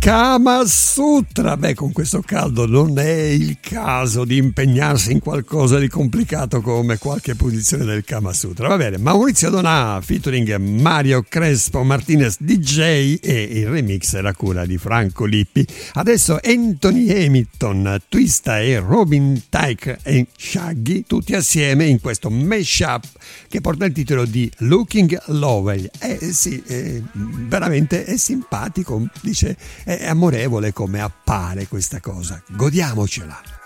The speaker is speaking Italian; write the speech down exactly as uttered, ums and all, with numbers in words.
Kama Sutra. Beh, con questo caldo non è il caso di impegnarsi in qualcosa di complicato come qualche posizione del Kama Sutra. Va bene, Maurizio Donà featuring Mario Crespo Martinez D J, e il remix è la cura di Franco Lippi. Adesso Anthony Hamilton, Twista e Robin Thicke e Shaggy tutti assieme in questo mashup che porta il titolo di Looking Lovely. Eh sì, eh, veramente è simpatico, dice, è amorevole come appare questa cosa. Godiamocela.